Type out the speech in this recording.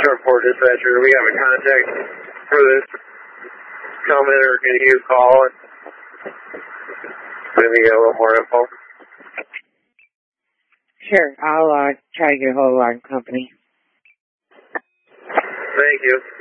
Report Dispatcher. Do we have a contact for this comment, or can you call and maybe get a little more info? Sure, I'll try to get a hold of our company. Thank you.